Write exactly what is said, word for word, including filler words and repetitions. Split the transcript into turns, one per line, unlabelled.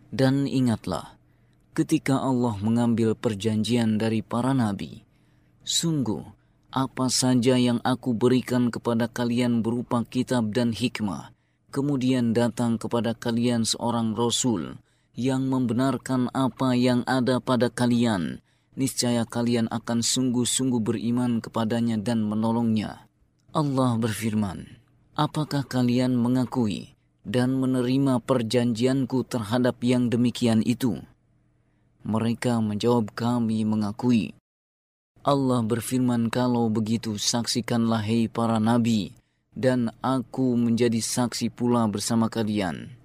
Dan ingatlah, ketika Allah mengambil perjanjian dari para nabi, sungguh, apa saja yang aku berikan kepada kalian berupa kitab dan hikmah, kemudian datang kepada kalian seorang Rasul yang membenarkan apa yang ada pada kalian, niscaya kalian akan sungguh-sungguh beriman kepadanya dan menolongnya. Allah berfirman, apakah kalian mengakui dan menerima perjanjianku terhadap yang demikian itu? Mereka menjawab, kami mengakui. Allah berfirman, kalau begitu saksikanlah hai para nabi, dan aku menjadi saksi pula bersama kalian.